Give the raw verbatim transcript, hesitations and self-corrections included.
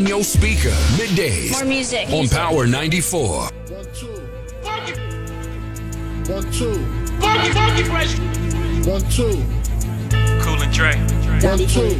Your speaker, middays. More music. On Power ninety-four. One, two. One, two. Funky, funky fresh. One, two. Cool and Dre. One, two.